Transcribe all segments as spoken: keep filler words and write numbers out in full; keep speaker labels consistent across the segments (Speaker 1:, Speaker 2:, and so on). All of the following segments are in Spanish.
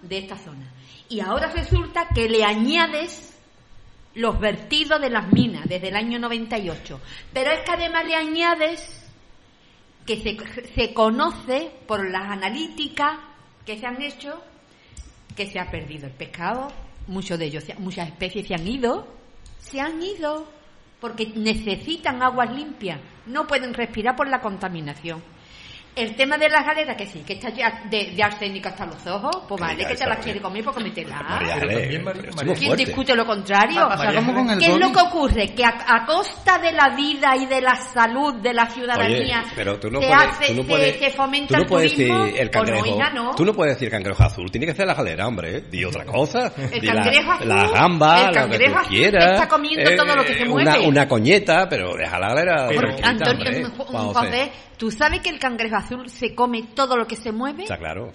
Speaker 1: de esta zona. Y ahora resulta que le añades los vertidos de las minas desde el año noventa y ocho. Pero es que además le añades que se, se conoce por las analíticas que se han hecho que se ha perdido el pescado, muchos de ellos, muchas especies se han ido, se han ido porque necesitan aguas limpias, no pueden respirar por la contaminación. El tema de las galeras, que sí, que está ya de, de arsénico hasta los ojos, pues vale, que te las quiere comer, pues cómetela. ¿Quién discute lo contrario?
Speaker 2: O sea, ¿cómo con el
Speaker 1: ¿Qué es
Speaker 2: COVID?
Speaker 1: lo que ocurre? Que a, a costa de la vida y de la salud de la ciudadanía
Speaker 3: Oye, pero tú no
Speaker 1: se,
Speaker 3: puedes,
Speaker 1: hace,
Speaker 3: tú no
Speaker 1: se,
Speaker 3: puedes,
Speaker 1: se fomenta
Speaker 3: tú no
Speaker 1: el
Speaker 3: puedes
Speaker 1: turismo,
Speaker 3: decir el cangrejo,
Speaker 1: o no, hija, no.
Speaker 3: tú no puedes decir cangrejo azul, tiene que ser la galera, hombre, ¿eh? Di otra cosa.
Speaker 1: El
Speaker 3: Di
Speaker 1: cangrejo
Speaker 3: la,
Speaker 1: azul,
Speaker 3: la gamba,
Speaker 1: el
Speaker 3: lo que
Speaker 1: cangrejo
Speaker 3: tú
Speaker 1: azul
Speaker 3: quieras.
Speaker 1: está comiendo todo lo que se mueve.
Speaker 3: Una, una coñeta, pero deja la galera.
Speaker 1: Pero,
Speaker 3: fresquita,
Speaker 1: Antonio,
Speaker 3: hombre,
Speaker 1: Ju-
Speaker 3: vamos a
Speaker 1: José,
Speaker 3: ver.
Speaker 1: ¿tú sabes que el cangrejo azul se come todo lo que se mueve?
Speaker 3: Está claro.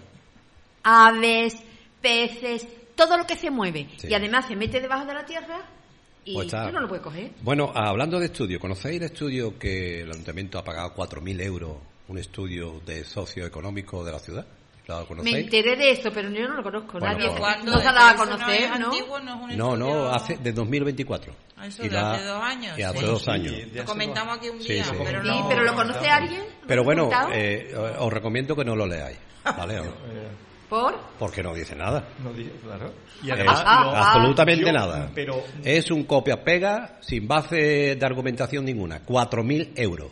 Speaker 1: Aves, peces, todo lo que se mueve.
Speaker 3: Sí.
Speaker 1: Y además se mete debajo de la tierra y
Speaker 3: Pues está.
Speaker 1: tú no lo puedes coger.
Speaker 3: Bueno, hablando de estudio, ¿conocéis el estudio que el ayuntamiento ha pagado cuatro mil euros, un estudio de socioeconómico de la ciudad? ¿Lo
Speaker 1: Me
Speaker 3: conocéis?
Speaker 1: enteré de eso, pero yo no lo conozco.
Speaker 3: Bueno,
Speaker 1: Nadie
Speaker 3: pues-
Speaker 1: no se ha dado a conocer,
Speaker 4: no es
Speaker 1: ¿no?
Speaker 4: antiguo, no es un
Speaker 3: No,
Speaker 4: estudio-
Speaker 3: no, hace de dos mil veinticuatro.
Speaker 4: Ah, eso
Speaker 3: Y
Speaker 4: de
Speaker 3: va-
Speaker 4: hace dos años,
Speaker 3: y hace
Speaker 4: sí.
Speaker 3: dos
Speaker 5: Sí,
Speaker 3: años.
Speaker 5: de hace
Speaker 4: Lo comentamos aquí un
Speaker 3: Sí,
Speaker 4: día,
Speaker 3: sí.
Speaker 4: pero
Speaker 1: Sí,
Speaker 4: no...
Speaker 1: pero ¿lo conoce alguien? ¿Lo
Speaker 3: Pero
Speaker 1: has
Speaker 3: bueno,
Speaker 1: contado?
Speaker 3: eh, os recomiendo que no lo leáis, ¿vale?
Speaker 1: ¿Por?
Speaker 3: Porque no dice nada.
Speaker 5: No digo, claro. Y
Speaker 3: Eh,
Speaker 5: además,
Speaker 1: ah,
Speaker 5: lo-
Speaker 1: ah,
Speaker 3: absolutamente
Speaker 5: yo-
Speaker 3: nada.
Speaker 5: Pero
Speaker 3: Es un copia-pega sin base de argumentación ninguna. cuatro mil euros.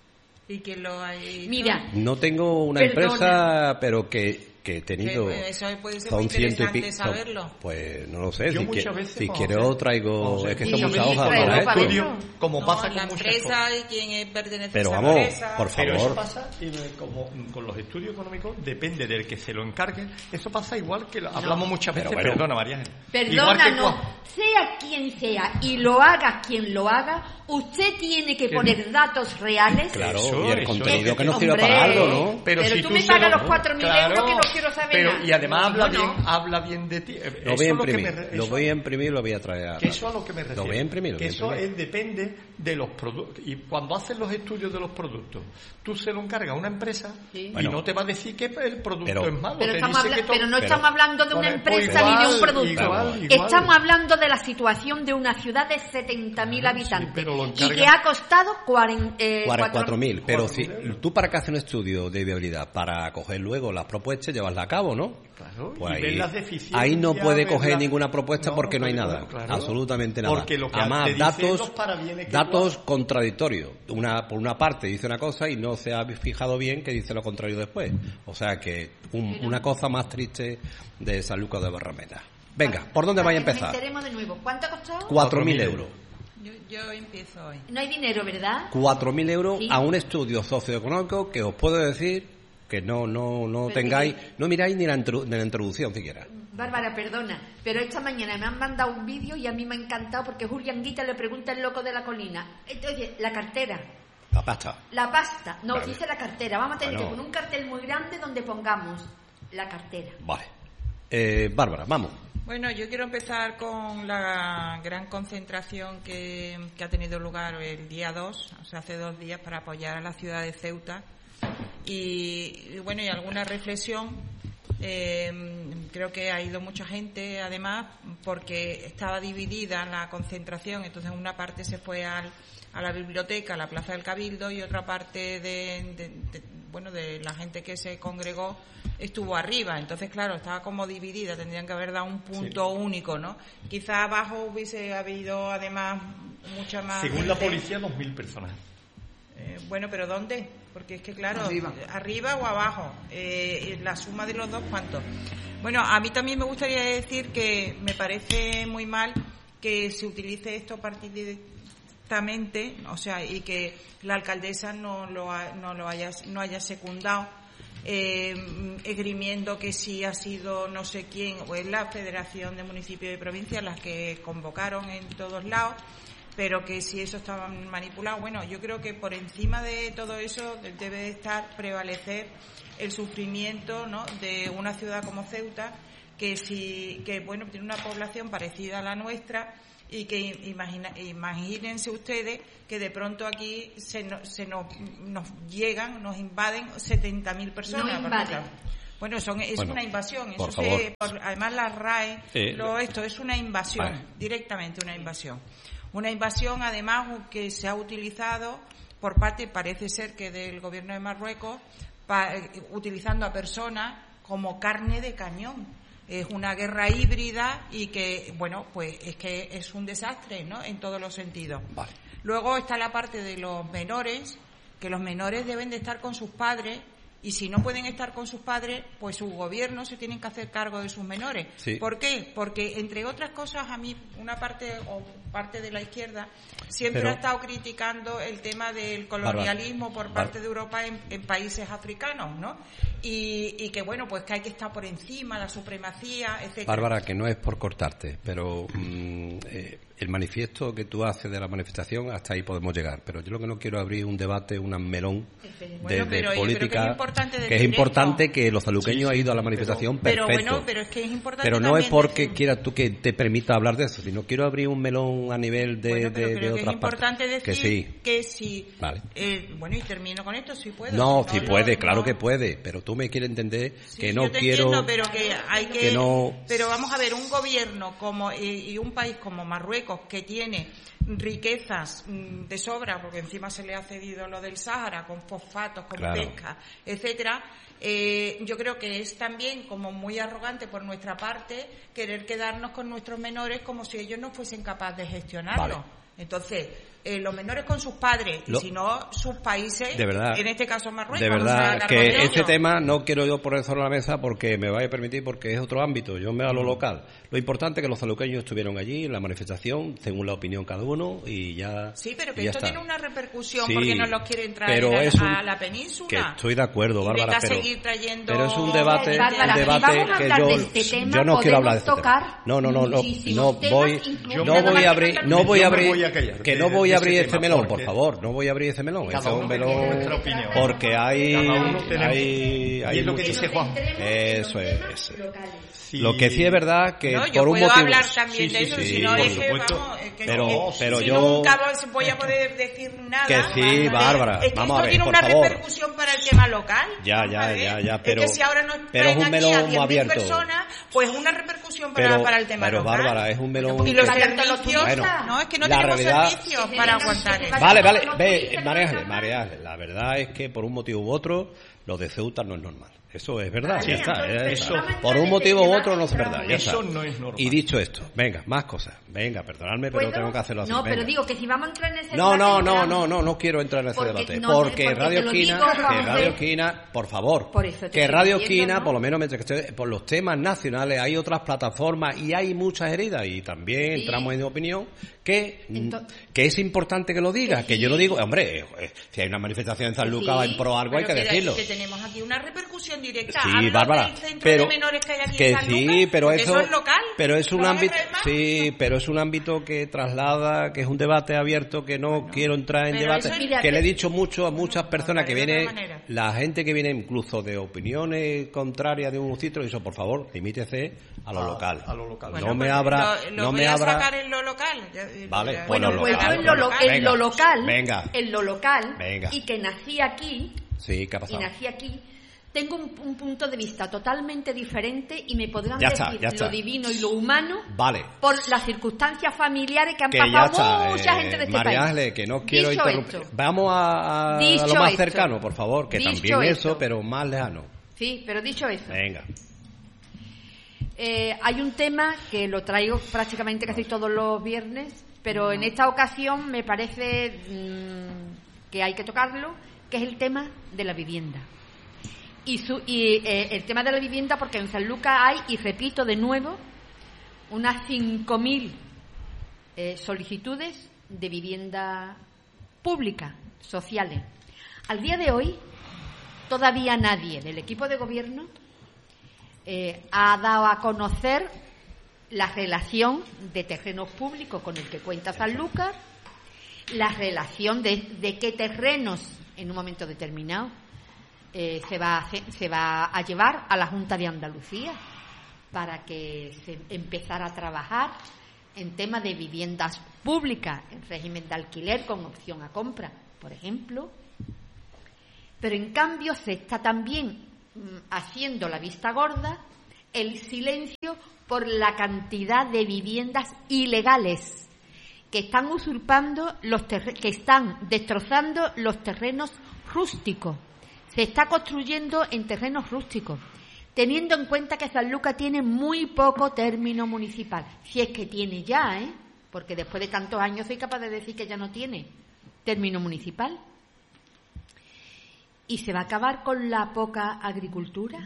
Speaker 4: Y que lo hay...
Speaker 1: Mira,
Speaker 3: No tengo una
Speaker 1: Perdona.
Speaker 3: empresa, pero que, que he tenido...
Speaker 4: Que eso puede ser
Speaker 3: son
Speaker 4: muy
Speaker 3: ciento y
Speaker 4: interesante
Speaker 3: pico.
Speaker 4: saberlo.
Speaker 3: Pues no lo sé.
Speaker 5: Yo
Speaker 3: Si,
Speaker 5: muchas
Speaker 3: qui-
Speaker 5: veces,
Speaker 3: si
Speaker 5: vamos
Speaker 3: quiero
Speaker 5: a ver,
Speaker 3: traigo...
Speaker 5: vamos a ver,
Speaker 3: Es que
Speaker 1: Sí,
Speaker 3: son
Speaker 1: yo
Speaker 3: muchas
Speaker 1: me
Speaker 3: hojas
Speaker 1: traigo
Speaker 3: para
Speaker 1: para
Speaker 3: esto.
Speaker 1: eso.
Speaker 5: como
Speaker 4: No,
Speaker 5: pasa
Speaker 4: la
Speaker 5: con muchas
Speaker 4: empresa
Speaker 5: cosas.
Speaker 4: y quien pertenece
Speaker 3: Pero
Speaker 4: a esa
Speaker 3: vamos,
Speaker 4: empresa.
Speaker 3: por
Speaker 5: Pero eso
Speaker 3: favor.
Speaker 5: pasa, y me- como con los estudios económicos, depende del que se lo encargue. Eso pasa igual que lo- hablamos muchas
Speaker 3: Pero
Speaker 5: veces,
Speaker 3: bueno.
Speaker 5: perdona María Ángel. Igual
Speaker 1: perdona,
Speaker 5: que
Speaker 1: no.
Speaker 5: cuando-
Speaker 1: Sea quien sea y lo haga quien lo haga, usted tiene que
Speaker 5: ¿Qué?
Speaker 1: poner datos reales.
Speaker 3: Claro,
Speaker 5: Eso,
Speaker 3: y el
Speaker 5: eso,
Speaker 3: contenido que nos
Speaker 1: hombre,
Speaker 3: sirva para algo, ¿no?
Speaker 1: Pero
Speaker 5: si
Speaker 1: tú
Speaker 5: tú
Speaker 1: me
Speaker 5: se
Speaker 1: pagas
Speaker 5: lo-
Speaker 1: los cuatro mil
Speaker 5: Claro,
Speaker 1: euros que no quiero saber
Speaker 5: pero,
Speaker 1: nada.
Speaker 5: Y además habla
Speaker 1: No,
Speaker 5: bien,
Speaker 1: no.
Speaker 5: habla bien de ti.
Speaker 3: Lo
Speaker 5: Eso
Speaker 3: voy a
Speaker 5: es lo que
Speaker 3: imprimir.
Speaker 5: me re-
Speaker 3: Lo
Speaker 5: eso-
Speaker 3: voy a imprimir y lo voy a traer a...
Speaker 5: Que eso a lo que me refiero.
Speaker 3: Lo voy a imprimir. lo
Speaker 5: Que
Speaker 3: voy a
Speaker 5: eso
Speaker 3: imprimir.
Speaker 5: es, depende de los productos. Y cuando haces los estudios de los productos, tú se lo encargas a una empresa
Speaker 1: Sí.
Speaker 5: y
Speaker 3: Bueno.
Speaker 5: no te va a decir que el producto
Speaker 3: Pero-
Speaker 5: es malo.
Speaker 1: Pero,
Speaker 5: te
Speaker 1: estamos
Speaker 5: dice
Speaker 1: habla-
Speaker 5: que todo-
Speaker 1: pero no
Speaker 3: pero-
Speaker 1: estamos hablando de una
Speaker 5: Pues
Speaker 1: empresa
Speaker 5: igual,
Speaker 1: ni de un producto.
Speaker 5: igual, igual.
Speaker 1: Estamos hablando de la situación de una ciudad de setenta mil
Speaker 5: Claro, sí,
Speaker 1: habitantes
Speaker 5: pero lo
Speaker 1: y
Speaker 5: encarga-
Speaker 1: que ha costado cuarenta, eh,
Speaker 3: cuatro mil, pero
Speaker 5: cuatro
Speaker 3: si
Speaker 5: mil euros.
Speaker 3: tú para que haces un estudio de viabilidad, para coger luego las propuestas, llevarlas a cabo, ¿no?
Speaker 5: Claro,
Speaker 3: Pues
Speaker 5: y
Speaker 3: ahí,
Speaker 5: ver las deficiencias,
Speaker 3: ahí no puede
Speaker 5: ver
Speaker 3: coger
Speaker 5: la-
Speaker 3: ninguna propuesta
Speaker 5: No,
Speaker 3: porque no hay
Speaker 5: puede,
Speaker 3: nada,
Speaker 5: claro.
Speaker 3: absolutamente nada.
Speaker 5: Porque lo que
Speaker 3: Además,
Speaker 5: te dicen
Speaker 3: datos,
Speaker 5: los parabienes que
Speaker 3: datos
Speaker 5: tú-
Speaker 3: contradictorios. Una, por una parte dice una cosa y no se ha fijado bien que dice lo contrario después. O sea que un- una cosa más triste de San Lucas de Barrameda. Venga, ¿por dónde vaya a empezar?
Speaker 1: Empezaremos de nuevo. ¿Cuánto ha costado?
Speaker 3: Cuatro mil euros.
Speaker 4: Yo, yo empiezo hoy.
Speaker 1: No hay dinero, ¿verdad?
Speaker 3: Cuatro mil euros
Speaker 1: Sí.
Speaker 3: a un estudio socioeconómico que os puedo decir que no no no
Speaker 1: Pero
Speaker 3: tengáis,
Speaker 1: que-
Speaker 3: no miráis ni la, intro- ni la introducción siquiera.
Speaker 1: Bárbara, perdona, pero esta mañana me han mandado un vídeo y a mí me ha encantado porque Julián Guita le pregunta al loco de la colina. Entonces, la cartera,
Speaker 3: La pasta.
Speaker 1: la pasta, no,
Speaker 3: Vale.
Speaker 1: dice la cartera. Vamos a tener
Speaker 3: Bueno.
Speaker 1: que poner un cartel muy grande donde pongamos la cartera.
Speaker 3: Vale. Eh, Bárbara, vamos.
Speaker 4: Bueno, yo quiero empezar con la gran concentración que, que ha tenido lugar el día dos, o sea, hace dos días, para apoyar a la ciudad de Ceuta. Y, y bueno, y alguna reflexión. Eh, creo que ha ido mucha gente, además, porque estaba dividida la concentración. Entonces, una parte se fue al, a la biblioteca, a la Plaza del Cabildo, y otra parte de, de, de, bueno, de la gente que se congregó estuvo arriba. Entonces, claro, estaba como dividida. Tendrían que haber dado un punto
Speaker 5: Sí.
Speaker 4: único, ¿no? Quizá abajo hubiese habido, además, mucha más
Speaker 5: Según la
Speaker 4: gente.
Speaker 5: policía, dos mil personas.
Speaker 4: Eh, bueno, pero ¿dónde? Porque es que, claro,
Speaker 2: Arriba.
Speaker 4: arriba o abajo, eh, la suma de los dos, ¿cuánto? Bueno, a mí también me gustaría decir que me parece muy mal que se utilice esto partidistamente, o sea, y que la alcaldesa no lo, ha- no lo haya, no haya secundado, eh, esgrimiendo que sí ha sido no sé quién, o es la Federación de Municipios y Provincias las que convocaron en todos lados, pero que si eso estaba manipulado, bueno, yo creo que por encima de todo eso debe de estar, prevalecer el sufrimiento, ¿no?, de una ciudad como Ceuta, que si, que bueno, tiene una población parecida a la nuestra, y que imagina, imagínense ustedes que de pronto aquí se, no, se nos, nos llegan, nos invaden setenta mil personas.
Speaker 1: No
Speaker 4: porque,
Speaker 1: invaden.
Speaker 4: claro, Bueno, son, es
Speaker 3: bueno,
Speaker 4: una invasión.
Speaker 3: por
Speaker 4: Eso
Speaker 3: favor.
Speaker 4: se, por, además la R A E,
Speaker 3: eh,
Speaker 4: lo, esto es una invasión,
Speaker 3: vale.
Speaker 4: directamente una invasión. Una invasión, además, que se ha utilizado por parte, parece ser que del gobierno de Marruecos, pa, utilizando a personas como carne de cañón. Es una guerra híbrida y que, bueno, pues es que es un desastre, ¿no?, en todos los sentidos.
Speaker 3: Vale.
Speaker 4: Luego está la parte de los menores, que los menores deben de estar con sus padres, y si no pueden estar con sus padres, pues sus gobiernos se tienen que hacer cargo de sus menores.
Speaker 3: Sí.
Speaker 4: ¿Por qué? Porque, entre otras cosas, a mí una parte o parte de la izquierda siempre
Speaker 3: Pero,
Speaker 4: ha estado criticando el tema del colonialismo
Speaker 3: Bárbara,
Speaker 4: por parte
Speaker 3: Bárbara.
Speaker 4: de Europa en, en países africanos, ¿no? Y, y que, bueno, pues que hay que estar por encima, la supremacía, etcétera.
Speaker 3: Bárbara, que no es por cortarte, pero mm, eh, el manifiesto que tú haces de la manifestación, hasta ahí podemos llegar. Pero yo lo que no quiero abrir un debate, un melón de,
Speaker 4: Bueno,
Speaker 3: de
Speaker 4: pero-
Speaker 3: política,
Speaker 4: pero que es importante
Speaker 3: que es
Speaker 4: decir
Speaker 3: importante
Speaker 4: esto.
Speaker 3: que los saluqueños
Speaker 5: Sí, sí,
Speaker 3: han ido a la
Speaker 5: pero-
Speaker 3: manifestación,
Speaker 4: Pero
Speaker 3: perfecto.
Speaker 4: bueno, pero es que es importante
Speaker 3: Pero no es
Speaker 4: también
Speaker 3: porque
Speaker 4: decir-
Speaker 3: quieras tú que te permita hablar de eso, sino quiero abrir un melón a nivel de,
Speaker 4: Bueno, pero
Speaker 3: de, de
Speaker 4: creo que
Speaker 3: otras
Speaker 4: es importante
Speaker 3: partes.
Speaker 4: decir
Speaker 3: Que sí.
Speaker 4: que si...
Speaker 3: Vale.
Speaker 4: eh, bueno, y termino con esto, si puedo.
Speaker 3: No,
Speaker 4: si
Speaker 3: sí
Speaker 4: lo-
Speaker 3: puede, claro
Speaker 4: no.
Speaker 3: que puede, pero tú me quieres entender
Speaker 4: Sí,
Speaker 3: que
Speaker 4: yo
Speaker 3: no
Speaker 4: te
Speaker 3: quiero...
Speaker 4: entiendo, pero que hay que,
Speaker 3: que no-
Speaker 4: pero vamos a ver, un gobierno como y, y un país como Marruecos, que tiene riquezas mm, de sobra, porque encima se le ha cedido lo del Sáhara con fosfatos, con
Speaker 3: Claro.
Speaker 4: pesca, etcétera. Eh, yo creo que es también como muy arrogante por nuestra parte querer quedarnos con nuestros menores como si ellos no fuesen capaces de gestionarlo.
Speaker 3: Vale.
Speaker 4: Entonces, eh, los menores con sus padres,
Speaker 3: Lo-
Speaker 4: y si no, sus países,
Speaker 3: De verdad.
Speaker 4: en este caso Marruecos.
Speaker 3: De
Speaker 4: se
Speaker 3: verdad,
Speaker 4: haga cargo
Speaker 3: que
Speaker 4: de
Speaker 3: este
Speaker 4: ello.
Speaker 3: tema no quiero yo poner sobre la mesa porque me vaya a permitir, porque es otro ámbito. Yo me voy a lo local. Lo importante es que los saluqueños estuvieron allí en la manifestación, según la opinión cada uno, y ya.
Speaker 4: Sí, pero
Speaker 3: y
Speaker 4: que
Speaker 3: ya
Speaker 4: esto
Speaker 3: está.
Speaker 4: tiene una repercusión
Speaker 3: Sí,
Speaker 4: porque nos los quieren traer
Speaker 3: pero
Speaker 4: a,
Speaker 3: es un-
Speaker 4: a la península.
Speaker 3: Que estoy de acuerdo,
Speaker 4: Y
Speaker 3: Bárbara,
Speaker 4: venga a
Speaker 3: pero,
Speaker 4: seguir trayendo...
Speaker 3: pero es un debate,
Speaker 1: Bárbara,
Speaker 3: un
Speaker 1: si
Speaker 3: debate
Speaker 1: vamos a
Speaker 3: que
Speaker 1: hablar
Speaker 3: yo,
Speaker 1: de este tema,
Speaker 3: yo no quiero hablar de este
Speaker 1: podemos
Speaker 3: tema.
Speaker 1: tocar
Speaker 3: No, no, no, no,
Speaker 1: muchísimos
Speaker 3: no
Speaker 1: temas,
Speaker 3: voy,
Speaker 1: incluso
Speaker 3: no
Speaker 1: temas
Speaker 3: voy
Speaker 1: que
Speaker 3: a abrir,
Speaker 1: también-
Speaker 3: no voy a
Speaker 5: Yo me
Speaker 3: abrir,
Speaker 5: voy a callar
Speaker 3: que
Speaker 5: de-
Speaker 3: no voy
Speaker 5: de
Speaker 3: a
Speaker 5: ese
Speaker 3: abrir
Speaker 5: tema,
Speaker 3: este melón, por
Speaker 5: porque-
Speaker 3: favor, no voy a abrir ese melón.
Speaker 5: Cada
Speaker 3: Ese es un
Speaker 5: uno tiene
Speaker 3: melón,
Speaker 5: nuestra opinión.
Speaker 3: porque hay,
Speaker 5: Cada uno tenemos-
Speaker 3: hay, hay
Speaker 5: y es lo que
Speaker 3: mucho-
Speaker 5: dice Juan.
Speaker 3: Eso es, eso es.
Speaker 5: Sí.
Speaker 3: Lo que sí es verdad que
Speaker 4: No, yo
Speaker 3: por un
Speaker 4: puedo
Speaker 3: motivo.
Speaker 4: hablar también
Speaker 5: Sí,
Speaker 4: de
Speaker 5: sí,
Speaker 4: eso,
Speaker 3: sí,
Speaker 4: si no
Speaker 3: por
Speaker 4: es que,
Speaker 5: supuesto.
Speaker 4: vamos, es que,
Speaker 3: Pero-
Speaker 4: que
Speaker 3: pero
Speaker 4: si
Speaker 3: yo-
Speaker 4: nunca voy a poder decir nada.
Speaker 3: Que sí,
Speaker 4: ¿vale?
Speaker 3: Bárbara,
Speaker 4: Es que
Speaker 3: vamos
Speaker 4: esto
Speaker 3: a ver,
Speaker 4: tiene
Speaker 3: por
Speaker 4: una
Speaker 3: favor.
Speaker 4: repercusión para el tema local.
Speaker 3: Ya,
Speaker 4: vamos
Speaker 3: ya,
Speaker 4: a ver.
Speaker 3: ya, ya,
Speaker 4: Es
Speaker 3: pero-
Speaker 4: que si ahora nos
Speaker 3: pero es
Speaker 4: traen
Speaker 3: un
Speaker 4: aquí
Speaker 3: melón
Speaker 4: a
Speaker 3: muy
Speaker 4: diez mil
Speaker 3: abierto.
Speaker 4: personas, pues una repercusión para,
Speaker 3: Pero,
Speaker 4: para el tema
Speaker 3: pero
Speaker 4: local.
Speaker 3: Bárbara, es un melón.
Speaker 4: Y los
Speaker 3: que-
Speaker 4: servicios,
Speaker 3: Bueno,
Speaker 4: no, es que no
Speaker 3: la
Speaker 4: tenemos
Speaker 3: realidad-
Speaker 4: servicios
Speaker 1: Que
Speaker 4: para
Speaker 1: vengan,
Speaker 4: aguantar
Speaker 1: que
Speaker 4: eso.
Speaker 1: se
Speaker 3: Vale, vale,
Speaker 1: Los
Speaker 3: ve,
Speaker 1: turistas
Speaker 3: María
Speaker 1: no
Speaker 3: Ángeles,
Speaker 1: están
Speaker 3: María Ángeles, la verdad es que por un motivo u otro, lo de Ceuta no es normal. Eso es verdad,
Speaker 1: Vale,
Speaker 3: ya está.
Speaker 1: entonces,
Speaker 3: ya
Speaker 5: eso-
Speaker 3: está. Por un motivo u otro no es verdad, ya
Speaker 5: Eso
Speaker 3: está.
Speaker 5: no es normal.
Speaker 3: Y dicho esto, venga, más cosas. Venga, perdonadme, pero
Speaker 1: ¿Puedo?
Speaker 3: tengo que hacerlo así.
Speaker 1: No, pero
Speaker 3: venga.
Speaker 1: digo que si vamos a entrar en ese
Speaker 3: No,
Speaker 1: debate,
Speaker 3: no, no,
Speaker 1: entramos.
Speaker 3: no, no, no quiero entrar en ese
Speaker 1: Porque
Speaker 3: debate.
Speaker 1: no,
Speaker 3: porque
Speaker 1: porque
Speaker 3: Radio
Speaker 1: te lo
Speaker 3: Esquina,
Speaker 1: digo,
Speaker 3: que
Speaker 1: José.
Speaker 3: Radio Esquina, por favor,
Speaker 1: Por eso te
Speaker 3: que
Speaker 1: estoy
Speaker 3: Radio
Speaker 1: diciendo,
Speaker 3: Esquina,
Speaker 1: ¿no?
Speaker 3: por lo menos mientras que esté, por los temas nacionales, hay otras plataformas y hay muchas heridas y también
Speaker 1: Sí.
Speaker 3: entramos en opinión que,
Speaker 1: Ento-
Speaker 3: que es importante que lo diga,
Speaker 1: Que
Speaker 3: que yo
Speaker 1: sí.
Speaker 3: lo digo, hombre, eh, si hay una manifestación en San
Speaker 1: Que
Speaker 3: Lucas
Speaker 1: sí,
Speaker 3: en pro algo hay que
Speaker 4: Pero
Speaker 3: decirlo.
Speaker 4: Que tenemos aquí una repercusión directa.
Speaker 3: Sí,
Speaker 4: Hablo
Speaker 3: Bárbara,
Speaker 4: del centro
Speaker 3: pero
Speaker 4: de menores que hay aquí
Speaker 3: que
Speaker 4: en San
Speaker 3: sí,
Speaker 4: Lucas,
Speaker 3: pero
Speaker 4: porque
Speaker 3: eso,
Speaker 4: es local.
Speaker 3: pero es un
Speaker 4: ¿Lo vas a
Speaker 3: ámbito,
Speaker 4: traer más?
Speaker 3: sí, pero es un ámbito que traslada, que es un debate abierto, que no quiero entrar en
Speaker 4: pero
Speaker 3: debate,
Speaker 4: eso-
Speaker 1: Mira,
Speaker 3: que le he
Speaker 1: que-
Speaker 3: dicho mucho a muchas personas que
Speaker 4: de otra
Speaker 3: vienen,
Speaker 4: manera.
Speaker 3: la gente que viene incluso de opiniones contrarias de un sitio, y eso, por favor, limítese a lo
Speaker 5: A-
Speaker 3: local.
Speaker 5: a lo local.
Speaker 3: no
Speaker 4: Bueno,
Speaker 3: me
Speaker 4: pues
Speaker 3: abra,
Speaker 4: lo, lo
Speaker 3: no
Speaker 4: voy
Speaker 3: me
Speaker 4: a
Speaker 3: abra.
Speaker 4: sacar en lo local. Ya-
Speaker 3: Vale,
Speaker 4: ya-
Speaker 3: bueno,
Speaker 1: Bueno,
Speaker 3: lo
Speaker 1: pues
Speaker 3: local,
Speaker 1: yo en lo, lo-
Speaker 3: venga,
Speaker 1: en lo local,
Speaker 3: venga.
Speaker 1: en lo local,
Speaker 3: Venga.
Speaker 1: y que nací aquí,
Speaker 3: Sí, ¿qué ha
Speaker 1: y
Speaker 3: pasado?
Speaker 1: nací aquí, tengo un, un punto de vista totalmente diferente y me podrán
Speaker 3: Ya está,
Speaker 1: decir
Speaker 3: ya está.
Speaker 1: lo divino y lo humano
Speaker 3: Vale.
Speaker 1: por las circunstancias familiares que han
Speaker 3: Que ya
Speaker 1: pasado
Speaker 3: está,
Speaker 1: mucha
Speaker 3: eh,
Speaker 1: gente de este
Speaker 3: María
Speaker 1: país.
Speaker 3: Ángeles, que no quiero
Speaker 1: Dicho
Speaker 3: interrumpir.
Speaker 1: esto,
Speaker 3: Vamos a, a
Speaker 1: Dicho
Speaker 3: lo más
Speaker 1: esto.
Speaker 3: cercano, por favor, que
Speaker 1: Dicho
Speaker 3: también eso,
Speaker 1: esto.
Speaker 3: pero más lejano.
Speaker 1: sí, pero dicho eso,
Speaker 3: Venga.
Speaker 1: eh, hay un tema que lo traigo prácticamente casi todos los viernes, pero en esta ocasión me parece mm, que hay que tocarlo, que es el tema de la vivienda. Y, su, y eh, el tema de la vivienda, porque en San Lucas hay, y repito de nuevo, unas cinco mil eh, solicitudes de vivienda pública, sociales. Al día de hoy, todavía nadie del equipo de gobierno eh, ha dado a conocer la relación de terrenos públicos con el que cuenta San Lucas, la relación de, de qué terrenos en un momento determinado eh, se va a hacer, se va a llevar a la Junta de Andalucía para que se empezara a trabajar en temas de viviendas públicas en régimen de alquiler con opción a compra, por ejemplo. Pero en cambio se está también haciendo la vista gorda, el silencio por la cantidad de viviendas ilegales que están usurpando los terre- que están destrozando los terrenos rústicos. Se está construyendo en terrenos rústicos, teniendo en cuenta que Sanlúcar tiene muy poco término municipal, si es que tiene ya, ¿eh? Porque después de tantos años soy capaz de decir que ya no tiene término municipal. Y se va a acabar con la poca agricultura.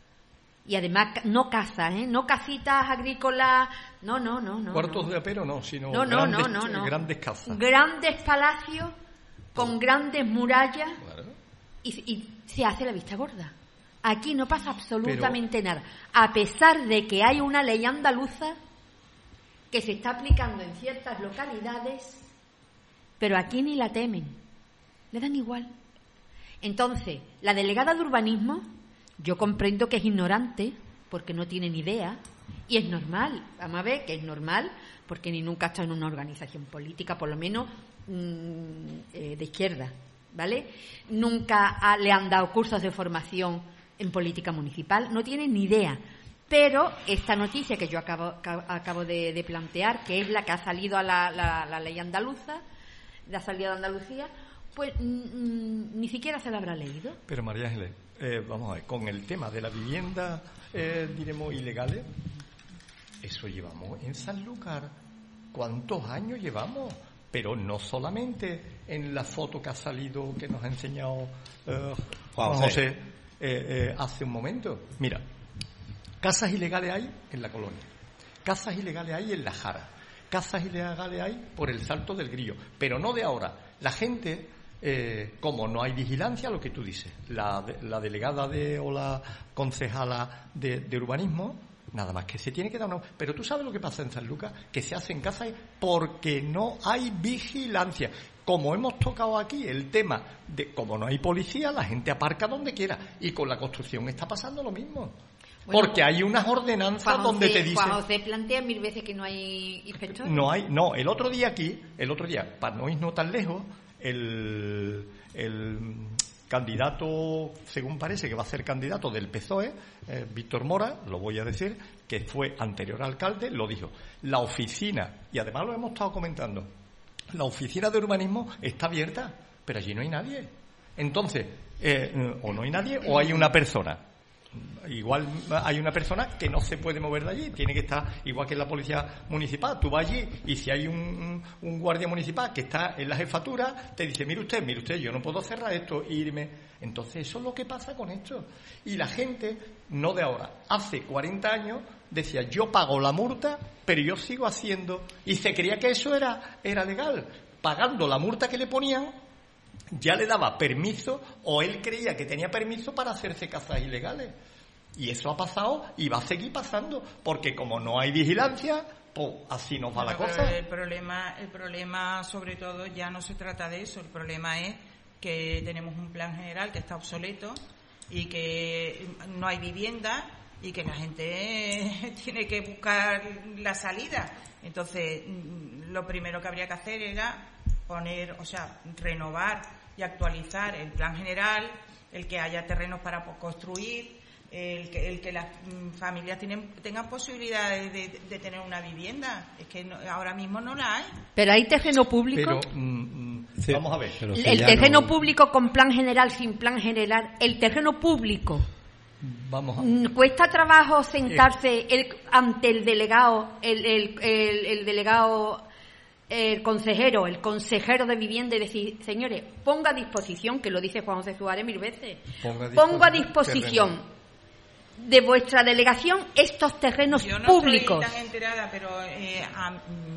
Speaker 1: Y además, no casas, ¿eh? No casitas agrícolas, no, no, no. no
Speaker 5: Cuartos
Speaker 1: no.
Speaker 5: de apero no, sino
Speaker 1: no, no,
Speaker 5: grandes,
Speaker 1: no, no, no.
Speaker 5: grandes casas.
Speaker 1: Grandes palacios con grandes murallas
Speaker 5: Claro.
Speaker 1: y, y se hace la vista gorda. Aquí no pasa absolutamente Pero... nada. A pesar de que hay una ley andaluza que se está aplicando en ciertas localidades, pero aquí ni la temen. Le dan igual. Entonces, la delegada de urbanismo, yo comprendo que es ignorante, porque no tiene ni idea, y es normal, vamos a ver que es normal, porque ni nunca ha estado en una organización política, por lo menos mmm, eh, de izquierda, ¿vale? Nunca ha, le han dado cursos de formación en política municipal, no tiene ni idea. Pero esta noticia que yo acabo, acabo de, de plantear, que es la que ha salido a la, la, la ley andaluza, la salida de Andalucía, pues mm, ni siquiera se la habrá leído.
Speaker 5: Pero María Ángeles, eh, vamos a ver, con el tema de la vivienda, eh, diremos, ilegales, eso llevamos en Sanlúcar. ¿Cuántos años llevamos? Pero no solamente en la foto que ha salido, que nos ha enseñado eh, Juan José eh, eh, hace un momento. Mira, casas ilegales hay en la Colonia, casas ilegales hay en La Jara, casas ilegales hay por el Salto del Grillo, pero no de ahora. La gente, eh, como no hay vigilancia, lo que tú dices, la, la delegada de o la concejala de, de urbanismo, nada más que se tiene que dar una... Pero tú sabes lo que pasa en Sanlúcar, que se hacen casas porque no hay vigilancia. Como hemos tocado aquí el tema de como no hay policía, la gente aparca donde quiera, y con la construcción está pasando lo mismo. Bueno, porque hay unas ordenanzas
Speaker 1: Juan
Speaker 5: donde
Speaker 1: José,
Speaker 5: te dicen...
Speaker 1: Juan José plantea mil veces que no hay inspectores.
Speaker 5: No hay, no, el otro día aquí, el otro día, para no irnos tan lejos, el, el candidato, según parece que va a ser candidato del P S O E, eh, Víctor Mora, lo voy a decir, que fue anterior alcalde, lo dijo. La oficina, y además lo hemos estado comentando, la oficina de urbanismo está abierta, pero allí no hay nadie. Entonces, eh, o no hay nadie o hay una persona. Igual hay una persona que no se puede mover de allí, tiene que estar igual que en la policía municipal. Tú vas allí y si hay un, un guardia municipal que está en la jefatura, te dice, mire usted, mire usted, yo no puedo cerrar esto e irme. Entonces eso es lo que pasa con esto. Y la gente, no de ahora, hace cuarenta años decía, yo pago la multa, pero yo sigo haciendo, y se creía que eso era, era legal. Pagando la multa que le ponían, ya le daba permiso, o él creía que tenía permiso para hacerse casas ilegales. Y eso ha pasado y va a seguir pasando, porque como no hay vigilancia, pues así nos va
Speaker 4: no,
Speaker 5: la cosa.
Speaker 4: El problema, el problema sobre todo ya no se trata de eso, el problema es que tenemos un plan general que está obsoleto y que no hay vivienda y que la gente tiene que buscar la salida. Entonces, lo primero que habría que hacer era poner, o sea, renovar y actualizar el plan general, el que haya terrenos para construir, el que, el que las familias tienen, tengan posibilidades de, de tener una vivienda. Es que no, ahora mismo no la hay.
Speaker 1: Pero hay terreno público.
Speaker 5: Pero, mm, sí, vamos a ver.
Speaker 1: El, el terreno no... público con plan general, sin plan general, el terreno público.
Speaker 5: Vamos a...
Speaker 1: Cuesta trabajo sentarse el, ante el delegado, el, el, el, el delegado, el consejero, el consejero de vivienda y decir, señores, ponga a disposición, que lo dice Juan José Suárez mil veces, ponga a disposición, ponga a disposición terreno. de vuestra delegación estos terrenos
Speaker 4: yo no
Speaker 1: públicos.
Speaker 4: Yo no estoy tan enterada, pero eh, a,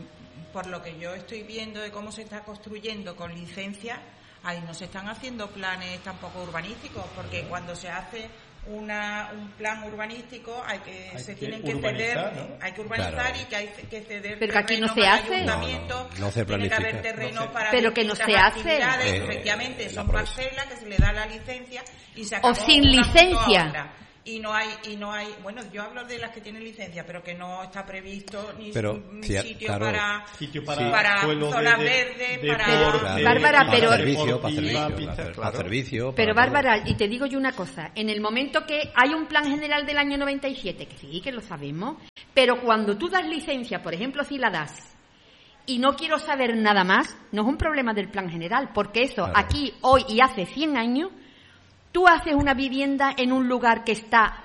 Speaker 4: por lo que yo estoy viendo de cómo se está construyendo con licencia, ahí no se están haciendo planes tampoco urbanísticos, porque cuando se hace Una, un plan urbanístico hay que hay se que tienen que ceder, ¿no? Hay que urbanizar claro. Y que hay que ceder.
Speaker 1: Pero que aquí no se hace.
Speaker 3: No, no, no se
Speaker 4: tiene que haber terrenos no para.
Speaker 1: Pero que no se hace.
Speaker 4: Eh, efectivamente, son parcelas que se le da la licencia y se acabó.
Speaker 1: O sin licencia.
Speaker 4: y no hay y no hay bueno, yo hablo de las que tienen licencia, pero que no está previsto ni
Speaker 3: pero,
Speaker 4: un
Speaker 3: sí,
Speaker 4: sitio
Speaker 3: claro.
Speaker 4: para
Speaker 5: sitio
Speaker 4: para,
Speaker 5: sí.
Speaker 4: para zonas
Speaker 5: de,
Speaker 4: verdes,
Speaker 5: de,
Speaker 4: para
Speaker 5: de,
Speaker 1: Pero,
Speaker 5: de,
Speaker 1: Bárbara, pero-
Speaker 3: para servicio, para servicio,
Speaker 5: deportiva,
Speaker 3: para,
Speaker 5: claro.
Speaker 3: para servicio,
Speaker 1: Pero
Speaker 3: para
Speaker 1: Bárbara, y te digo yo una cosa, en el momento que hay un plan general del año noventa y siete, que sí, que lo sabemos, pero cuando tú das licencia, por ejemplo, si la das, y no quiero saber nada más, no es un problema del plan general, porque eso,
Speaker 3: Claro.
Speaker 1: aquí, hoy y hace cien años, tú haces una vivienda en un lugar que está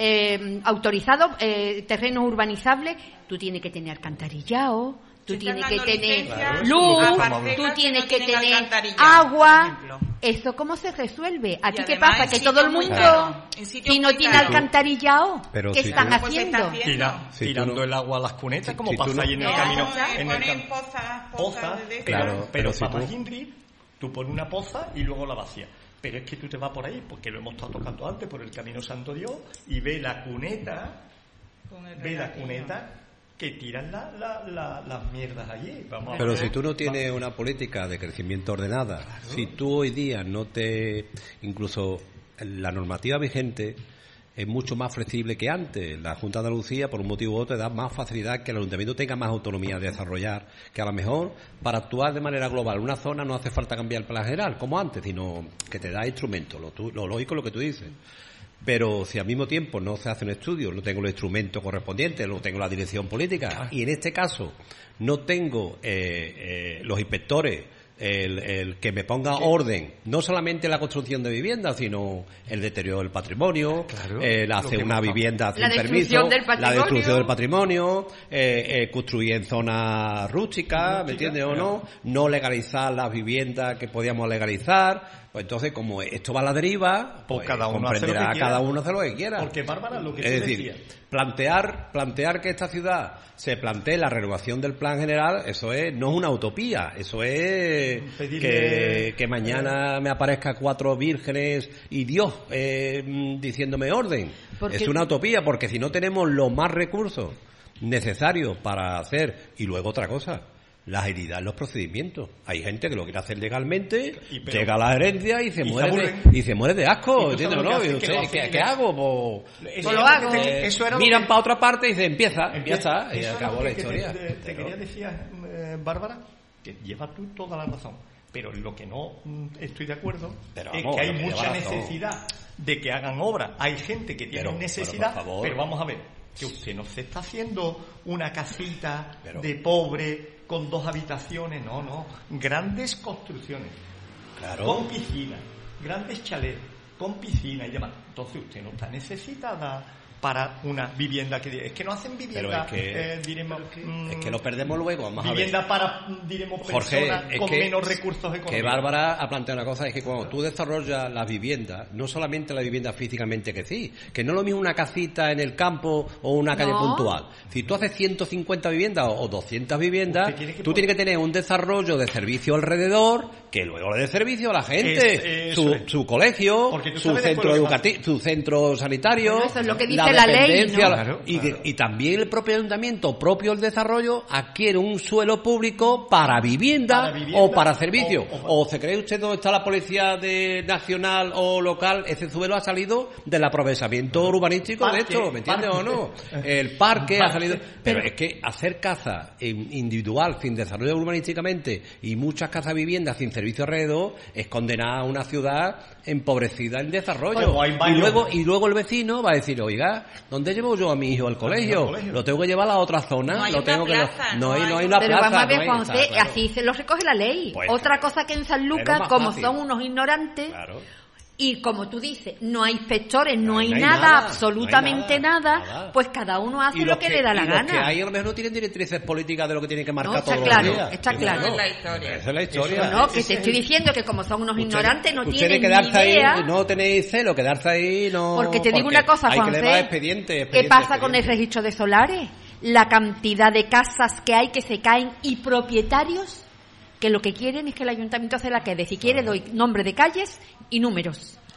Speaker 1: eh, autorizado, eh, terreno urbanizable, tú tienes que tener alcantarillado, tú
Speaker 4: Si
Speaker 1: tienes
Speaker 4: están
Speaker 1: que
Speaker 4: dando
Speaker 1: tener
Speaker 4: licencia,
Speaker 1: luz,
Speaker 4: a
Speaker 1: tú
Speaker 4: parcelas
Speaker 1: tienes
Speaker 4: no
Speaker 1: que
Speaker 4: tienen
Speaker 1: tener
Speaker 4: alcantarillado, por
Speaker 1: agua.
Speaker 4: ejemplo.
Speaker 1: ¿Eso cómo se resuelve? Aquí
Speaker 4: Y
Speaker 1: qué
Speaker 4: además
Speaker 1: pasa,
Speaker 4: en
Speaker 1: que todo el
Speaker 4: sitios muy
Speaker 1: mundo,
Speaker 4: caros, en sitios
Speaker 1: si no
Speaker 4: muy
Speaker 1: tiene
Speaker 4: caros.
Speaker 1: alcantarillado,
Speaker 3: Pero
Speaker 1: ¿qué
Speaker 3: si
Speaker 1: están
Speaker 3: tú-
Speaker 4: Pues se está
Speaker 1: haciendo?
Speaker 4: haciendo.
Speaker 5: Tira-
Speaker 3: Si tú
Speaker 5: tirando
Speaker 3: no-
Speaker 5: el agua a las cunetas, como
Speaker 3: si tú
Speaker 5: pasa
Speaker 3: no-
Speaker 5: ahí en el
Speaker 4: No,
Speaker 5: camino.
Speaker 4: eh,
Speaker 5: En el
Speaker 4: ponen
Speaker 5: cam-
Speaker 4: pozas, pozas
Speaker 5: pozas,
Speaker 4: de-
Speaker 5: pero,
Speaker 3: Claro,
Speaker 5: pero,
Speaker 3: pero si
Speaker 5: para
Speaker 3: tú-
Speaker 5: más Ingrid, tú pones una poza y luego la vacías. Pero es que tú te vas por ahí, porque lo hemos estado tocando antes, por el Camino Santo Dios, y ve la cuneta,
Speaker 4: con el
Speaker 5: ve la
Speaker 4: regatillo.
Speaker 5: cuneta que tiran la, la, la- las mierdas allí. Vamos a
Speaker 3: Pero
Speaker 5: ver.
Speaker 3: si tú no tienes una política de crecimiento ordenada, si tú hoy día no te... Incluso la normativa vigente es mucho más flexible que antes. La Junta de Andalucía, por un motivo u otro, da más facilidad que el Ayuntamiento tenga más autonomía de desarrollar, que a lo mejor para actuar de manera global en una zona no hace falta cambiar el plan general, como antes, sino que te da instrumentos, lo, tu- lo lógico es lo que tú dices. Pero si al mismo tiempo no se hace un estudio, no tengo los instrumentos correspondientes, no tengo la dirección política, y en este caso no tengo eh, eh, los inspectores, el, el que me ponga orden, no solamente la construcción de viviendas, sino el deterioro del patrimonio,
Speaker 5: Claro,
Speaker 3: el
Speaker 5: lo
Speaker 3: hacer
Speaker 5: que
Speaker 3: una
Speaker 5: hemos-
Speaker 3: vivienda sin
Speaker 1: La destrucción
Speaker 3: permiso,
Speaker 1: del
Speaker 3: la
Speaker 1: patrimonio.
Speaker 3: destrucción del patrimonio, eh, eh, construir en zonas rústicas, ¿me
Speaker 5: Rústica,
Speaker 3: entiendes o
Speaker 5: claro.
Speaker 3: no? No legalizar las viviendas que podíamos legalizar. Pues entonces, como esto va a la deriva,
Speaker 5: Pues
Speaker 3: pues
Speaker 5: cada uno hace lo que
Speaker 3: comprenderá
Speaker 5: quiera.
Speaker 3: cada uno hace lo que quiera.
Speaker 5: Porque, Bárbara, lo que
Speaker 3: es
Speaker 5: tú
Speaker 3: decir,
Speaker 5: decías.
Speaker 3: plantear plantear que esta ciudad se plantee la renovación del plan general, eso es no es una utopía, eso es
Speaker 5: Pedirle-
Speaker 3: que, que mañana me aparezca cuatro vírgenes y Dios eh, mm, diciéndome orden.
Speaker 1: Porque-
Speaker 3: Es una utopía, porque si no tenemos los más recursos necesarios para hacer, y luego otra cosa, la agilidad en los procedimientos. Hay gente que lo quiere hacer legalmente,
Speaker 5: Y pero-
Speaker 3: llega a la herencia y se
Speaker 5: y se
Speaker 3: muere de,
Speaker 5: aburren.
Speaker 3: y se muere de asco,
Speaker 5: ¿Y tú
Speaker 3: ¿entiendes?
Speaker 5: sabes lo
Speaker 3: ¿No?
Speaker 5: que
Speaker 3: Y
Speaker 5: hacen?
Speaker 3: usted,
Speaker 5: Que lo
Speaker 3: ¿qué,
Speaker 5: hacen-
Speaker 3: qué hago? Pues,
Speaker 5: Eso
Speaker 1: Pues lo
Speaker 5: era
Speaker 1: hago.
Speaker 5: que te-
Speaker 3: eh,
Speaker 5: eso era lo
Speaker 3: miran
Speaker 5: que-
Speaker 3: para otra parte y dicen, empieza,
Speaker 5: Empieza-
Speaker 3: ya está, y
Speaker 5: eso era
Speaker 3: acabó
Speaker 5: lo
Speaker 3: la
Speaker 5: que te-
Speaker 3: historia.
Speaker 5: Te, te
Speaker 3: Pero-
Speaker 5: quería decir, eh, Bárbara, que llevas tú toda la razón. Pero lo que no mm, estoy de acuerdo
Speaker 3: Pero
Speaker 5: es
Speaker 3: vamos,
Speaker 5: que hay
Speaker 3: lo que
Speaker 5: mucha
Speaker 3: lleva razón.
Speaker 5: necesidad de que hagan obra. Hay gente que tiene
Speaker 3: Pero-
Speaker 5: necesidad,
Speaker 3: pero, por favor.
Speaker 5: pero vamos a ver, que usted no se está haciendo una casita
Speaker 3: Pero-
Speaker 5: de pobre con dos habitaciones, no, no. Grandes construcciones,
Speaker 3: Claro.
Speaker 5: con piscina, grandes chalets, con piscina y demás. Entonces usted no está necesitada para una vivienda que... Es que no hacen vivienda,
Speaker 3: Pero es que-
Speaker 5: eh, diremos... mm,
Speaker 3: Es que lo perdemos luego, vamos a ver.
Speaker 5: vivienda para, diremos,
Speaker 3: Jorge,
Speaker 5: personas
Speaker 3: es
Speaker 5: con
Speaker 3: que,
Speaker 5: menos recursos económicos.
Speaker 3: que Bárbara ha planteado una cosa, es que cuando tú desarrollas las viviendas, no solamente la vivienda físicamente que sí, que no es lo mismo una casita en el campo o una calle
Speaker 1: No.
Speaker 3: puntual. Si tú haces ciento cincuenta viviendas o doscientas viviendas,
Speaker 5: Usted tiene que
Speaker 3: tú
Speaker 5: poner-
Speaker 3: tienes que tener un desarrollo de servicio alrededor que luego le dé servicio a la gente,
Speaker 5: Es-
Speaker 3: su,
Speaker 5: eso es.
Speaker 3: su colegio,
Speaker 5: Porque tú
Speaker 3: su
Speaker 5: sabes después
Speaker 3: centro
Speaker 5: lo que pasa.
Speaker 3: educativo, su centro sanitario,
Speaker 1: Bueno, eso es lo que dice la ley,
Speaker 3: dependencia,
Speaker 1: ¿no?
Speaker 3: la-
Speaker 5: Claro,
Speaker 3: y,
Speaker 5: claro.
Speaker 3: y también el propio ayuntamiento, propio el desarrollo, adquiere un suelo público para vivienda,
Speaker 5: Para vivienda
Speaker 3: o para servicio.
Speaker 5: o-
Speaker 3: O, se cree usted dónde está la policía de nacional o local, ese suelo ha salido del aprovechamiento urbanístico de
Speaker 5: Parque,
Speaker 3: esto, ¿me entiendes
Speaker 5: parque.
Speaker 3: o no? El parque ha
Speaker 5: Parque.
Speaker 3: salido... Pero es que hacer casa en- individual, sin desarrollo urbanísticamente, y muchas casas viviendas sin servicio alrededor, es condenar a una ciudad empobrecida en desarrollo.
Speaker 5: Oye, hay
Speaker 3: y
Speaker 5: varios-
Speaker 3: luego y luego el vecino va a decir, oiga, ¿dónde llevo yo a mi hijo al colegio?
Speaker 5: colegio.
Speaker 3: Lo tengo que llevar a la otra zona.
Speaker 4: No hay
Speaker 3: lo
Speaker 4: una
Speaker 3: tengo que
Speaker 4: plaza,
Speaker 3: no,
Speaker 4: no
Speaker 3: hay,
Speaker 4: hay
Speaker 3: no hay
Speaker 4: una-
Speaker 3: una
Speaker 1: Pero
Speaker 3: plaza.
Speaker 1: vamos a ver,
Speaker 3: no hay-
Speaker 1: Juan
Speaker 3: está,
Speaker 1: José,
Speaker 3: claro.
Speaker 1: así se lo recoge la ley.
Speaker 3: Pues,
Speaker 1: Otra cosa que en San
Speaker 3: pero
Speaker 1: Lucas,
Speaker 3: más
Speaker 1: como
Speaker 3: fácil.
Speaker 1: son unos ignorantes,
Speaker 3: Claro.
Speaker 1: y como tú dices, no hay inspectores, no,
Speaker 3: No
Speaker 1: hay,
Speaker 3: hay
Speaker 1: nada,
Speaker 3: nada,
Speaker 1: absolutamente
Speaker 3: no hay
Speaker 1: nada,
Speaker 3: nada, nada.
Speaker 1: pues cada uno hace
Speaker 3: Y
Speaker 1: lo
Speaker 3: los
Speaker 1: que, le da la
Speaker 3: y los
Speaker 1: gana.
Speaker 3: que hay a lo mejor no tienen directrices políticas de lo que tienen que marcar
Speaker 1: No, está
Speaker 3: todos
Speaker 1: claro,
Speaker 3: los días.
Speaker 1: está
Speaker 3: Sí,
Speaker 1: claro.
Speaker 3: no.
Speaker 4: Esa es la historia.
Speaker 3: Esa es la historia.
Speaker 1: No, que
Speaker 5: Ese
Speaker 1: te
Speaker 5: es
Speaker 1: estoy
Speaker 5: el-
Speaker 1: diciendo que como son unos
Speaker 3: Ustedes-
Speaker 1: ignorantes, no
Speaker 3: ustedes
Speaker 1: tienen
Speaker 3: quedarse
Speaker 1: ni idea.
Speaker 3: ahí, no tenéis celo, quedarse ahí, no...
Speaker 1: Porque te digo una cosa,
Speaker 3: hay que
Speaker 1: Juanfe,
Speaker 3: elevar expediente,
Speaker 1: ¿qué
Speaker 3: expediente,
Speaker 1: pasa con el
Speaker 3: expediente.
Speaker 1: registro de solares? La cantidad de casas que hay que se caen y propietarios que lo que quieren es que el ayuntamiento se la quede. Si quiere doy nombre de calles y números.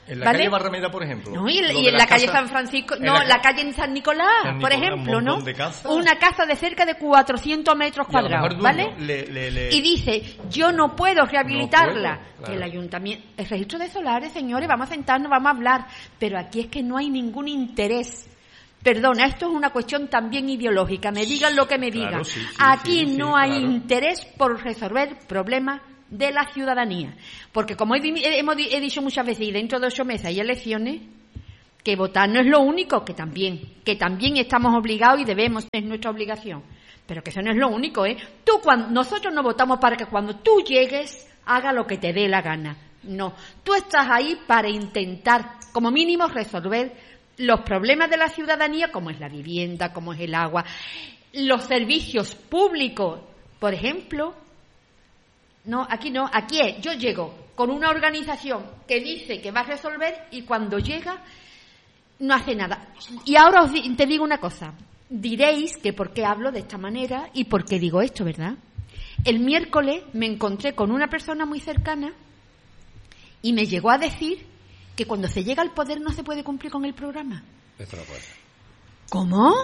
Speaker 5: En la
Speaker 1: ¿vale?
Speaker 5: calle Barrameda, por ejemplo.
Speaker 1: No, y,
Speaker 5: lo
Speaker 1: y
Speaker 5: de
Speaker 1: en la calle
Speaker 5: casa-
Speaker 1: San Francisco,
Speaker 5: en
Speaker 1: no,
Speaker 5: la,
Speaker 1: la calle en San Nicolás,
Speaker 5: San
Speaker 1: por
Speaker 5: Nicolás,
Speaker 1: ejemplo,
Speaker 5: un
Speaker 1: ¿no?
Speaker 5: montón de casas.
Speaker 1: Una casa de cerca de cuatrocientos metros
Speaker 5: y a lo mejor
Speaker 1: cuadrados,
Speaker 5: dueño
Speaker 1: ¿vale?
Speaker 5: le- le- le-
Speaker 1: Y dice, yo no puedo rehabilitarla.
Speaker 5: No puedo,
Speaker 1: Que
Speaker 5: claro.
Speaker 1: el ayuntamiento... El registro de solares, señores, vamos a sentarnos, vamos a hablar. Pero aquí es que no hay ningún interés. Perdona, esto es una cuestión también ideológica. Me digan lo que me
Speaker 5: Claro,
Speaker 1: digan.
Speaker 5: sí, sí,
Speaker 1: aquí
Speaker 5: sí, sí,
Speaker 1: no hay
Speaker 5: claro.
Speaker 1: interés por resolver problemas de la ciudadanía. Porque como he, di- hemos di- he dicho muchas veces, y dentro de ocho meses hay elecciones, que votar no es lo único, que también, que también estamos obligados y debemos, es nuestra obligación. Pero que eso no es lo único, ¿eh? Tú, cuando, nosotros no votamos para que cuando tú llegues, haga lo que te dé la gana. No. Tú estás ahí para intentar, como mínimo, resolver los problemas de la ciudadanía, como es la vivienda, como es el agua, los servicios públicos, por ejemplo. No, aquí no, aquí es, yo llego con una organización que dice que va a resolver y cuando llega no hace nada. Y ahora os di- te digo una cosa, diréis que por qué hablo de esta manera y por qué digo esto, ¿verdad? El miércoles me encontré con una persona muy cercana y me llegó a decir que cuando se llega al poder no se puede cumplir con el programa.
Speaker 3: Esto no puede ser.
Speaker 1: ¿Cómo?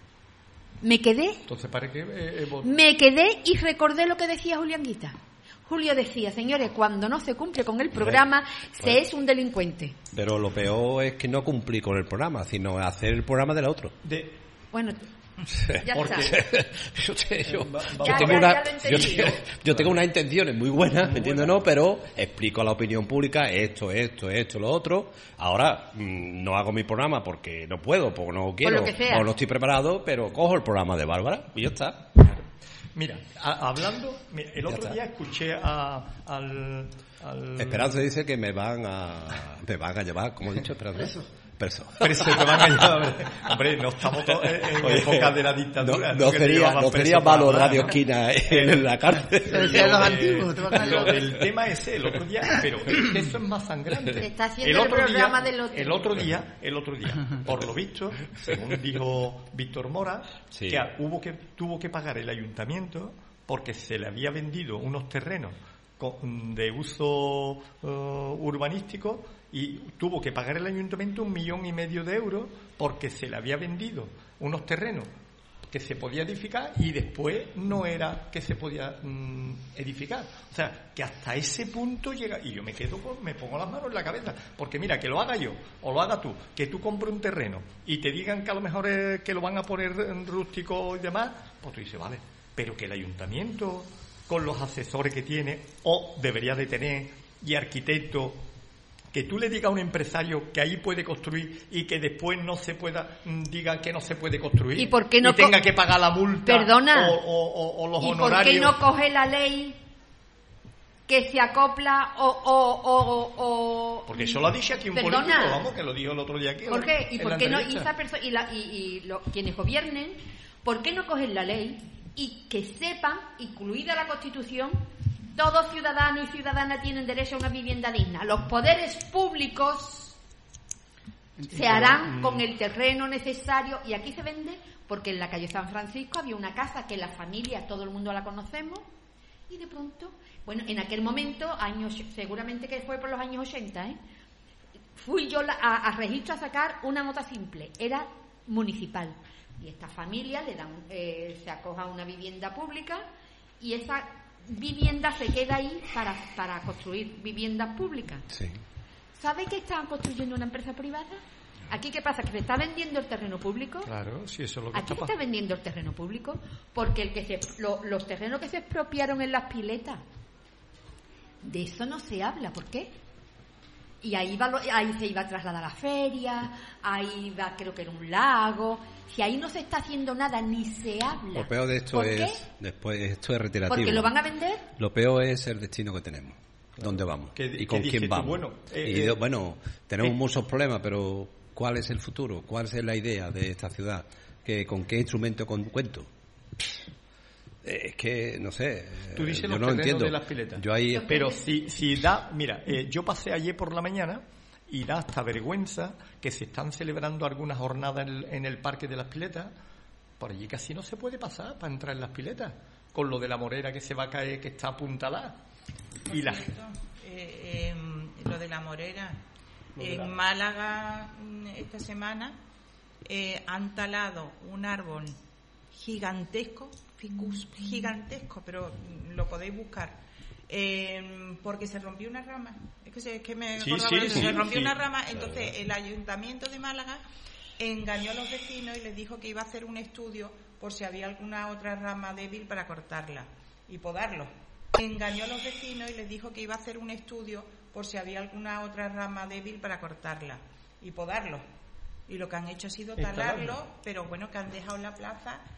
Speaker 1: Me quedé
Speaker 5: Entonces, ¿para qué? eh, eh, vot-
Speaker 1: Me quedé y recordé lo que decía Julián Guita. Julio decía, señores, cuando no se cumple con el programa, se
Speaker 3: pues-
Speaker 1: es un delincuente.
Speaker 3: Pero lo peor es que no cumplir con el programa, sino hacer el programa del otro.
Speaker 5: de-
Speaker 1: Bueno, ya
Speaker 5: Porque-
Speaker 1: está.
Speaker 3: yo, te- yo-
Speaker 5: Va-
Speaker 3: yo
Speaker 5: vamos
Speaker 3: tengo
Speaker 1: a ver.
Speaker 3: una,
Speaker 1: Ya, ya lo
Speaker 3: yo,
Speaker 1: entendí.
Speaker 3: te- yo tengo unas intenciones muy buenas, ¿me entiendes? No, pero explico a la opinión pública esto, esto, esto, lo otro. Ahora mm, no hago mi programa porque no puedo, porque no quiero,
Speaker 1: lo que sea.
Speaker 3: o no estoy preparado, pero cojo el programa de Bárbara y ya está.
Speaker 5: Mira, a- hablando, mira, el otro
Speaker 3: está.
Speaker 5: día escuché a, al, al...
Speaker 3: Esperanza dice que me van a me van a llevar, como he dicho, Esperanza. Preso. Preso.
Speaker 5: Preso, te van a llevar. Hombre, no estamos todos en en
Speaker 3: Oye,
Speaker 5: época de la dictadura.
Speaker 3: No, no
Speaker 5: que te
Speaker 3: sería,
Speaker 5: llevaban
Speaker 3: no
Speaker 5: preso
Speaker 3: sería
Speaker 5: para
Speaker 3: malo
Speaker 5: hablar,
Speaker 3: Radio
Speaker 5: ¿no?
Speaker 3: Esquina en la cárcel.
Speaker 2: Pero si eres
Speaker 5: Lo
Speaker 2: los
Speaker 5: de-
Speaker 2: antiguos, te vas a
Speaker 5: lo
Speaker 2: llevar.
Speaker 5: del tema ese, el otro día, pero es que eso es más sangrante.
Speaker 1: Se está haciendo el
Speaker 5: otro
Speaker 1: programa
Speaker 5: día,
Speaker 1: del otro.
Speaker 5: El otro día, el otro día, por lo visto, según dijo Víctor Mora,
Speaker 3: Sí.
Speaker 5: que a- hubo que tuvo que pagar el ayuntamiento porque se le había vendido unos terrenos con- de uso eh, urbanístico y tuvo que pagar el ayuntamiento un millón y medio de euros porque se le había vendido unos terrenos que se podía edificar y después no era que se podía mm, edificar. O sea, que hasta ese punto llega, y yo me quedo, con, me pongo las manos en la cabeza, porque mira, que lo haga yo o lo haga tú, que tú compres un terreno y te digan que a lo mejor es, que lo van a poner en rústico y demás, pues tú dices, vale, pero que el ayuntamiento, con los asesores que tiene, o debería de tener, y arquitectos, que tú le digas a un empresario que ahí puede construir y que después no se pueda, mm, diga que no se puede construir
Speaker 1: ¿Y por qué no
Speaker 5: tenga
Speaker 1: co-
Speaker 5: que pagar la multa
Speaker 1: Perdona.
Speaker 5: o, o- o- o los
Speaker 1: ¿Y por
Speaker 5: honorarios.
Speaker 1: qué no coge la ley que se acopla o... o, o, o-
Speaker 5: Porque eso lo ha dicho aquí un
Speaker 1: Perdona.
Speaker 5: político, vamos, que lo dijo el otro día aquí.
Speaker 1: ¿Por qué? ¿Y
Speaker 5: en
Speaker 1: por
Speaker 5: la
Speaker 1: qué no? Y,
Speaker 5: entrevista.
Speaker 1: esa perso- y, la- y, y lo- quienes gobiernen, ¿por qué no cogen la ley y que sepan, incluida la Constitución, todo ciudadano y ciudadana tienen derecho a una vivienda digna? Los poderes públicos se harán con el terreno necesario y aquí se vende porque en la calle San Francisco había una casa que la familia, todo el mundo la conocemos y de pronto, bueno, en aquel momento, años, seguramente que fue por los años ochenta, ¿eh? Fui yo la- a, a registro a sacar una nota simple, era municipal. Y esta familia le dan, eh, se acoja a una vivienda pública y esa vivienda se queda ahí para, para construir viviendas públicas.
Speaker 3: Sí.
Speaker 1: ¿Sabe que estaban construyendo una empresa privada? ¿Aquí qué pasa? ¿Que se está vendiendo el terreno público?
Speaker 5: Claro, sí, eso es lo que
Speaker 1: Aquí
Speaker 5: está
Speaker 1: se está
Speaker 5: pasando.
Speaker 1: vendiendo el terreno público porque el que se, lo- los terrenos que se expropiaron en las piletas, de eso no se habla. ¿Por qué? Y ahí, va lo- ahí se iba a trasladar la feria, ahí va, creo que era un lago. Si ahí no se está haciendo nada, ni se habla.
Speaker 3: Lo peor de esto
Speaker 1: ¿Por
Speaker 3: es
Speaker 1: qué?
Speaker 3: después esto es reiterativo.
Speaker 1: Porque lo van a vender.
Speaker 3: Lo peor es el destino que tenemos, dónde vamos
Speaker 5: ¿Qué-
Speaker 3: y con
Speaker 5: qué
Speaker 3: quién
Speaker 5: dices tú?
Speaker 3: vamos.
Speaker 5: Bueno, eh,
Speaker 3: y
Speaker 5: eh,
Speaker 3: de- bueno, tenemos
Speaker 5: eh,
Speaker 3: muchos problemas, pero ¿cuál es el futuro? ¿Cuál es la idea de esta ciudad? ¿Qué, ¿Con qué instrumento con- cuento? Eh, Es que no sé.
Speaker 5: Tú dices
Speaker 3: yo
Speaker 5: los
Speaker 3: no
Speaker 5: terrenos
Speaker 3: entiendo.
Speaker 5: de las piletas.
Speaker 3: Yo ahí
Speaker 5: Pero si, si da, mira, eh, yo pasé ayer por la mañana y da hasta vergüenza que se están celebrando algunas jornadas en el, en el Parque de las Piletas. Por allí casi no se puede pasar para entrar en las piletas, con lo de la morera que se va a caer, que está apuntalada. Y la
Speaker 4: Eh, eh, lo de la morera. En Málaga esta semana eh, han talado un árbol gigantesco, ficus gigantesco, pero lo podéis buscar, eh, porque se rompió una rama. Es que, se, es que me
Speaker 5: sí,
Speaker 4: acordaba
Speaker 5: sí,
Speaker 4: de
Speaker 5: sí,
Speaker 4: se rompió
Speaker 5: sí.
Speaker 4: una rama, entonces el Ayuntamiento de Málaga engañó a los vecinos y les dijo que iba a hacer un estudio por si había alguna otra rama débil para cortarla y podarlo. Engañó a los vecinos y les dijo que iba a hacer un estudio por si había alguna otra rama débil para cortarla y podarlo. Y lo que han hecho ha sido talarlo, pero bueno, que han dejado la plaza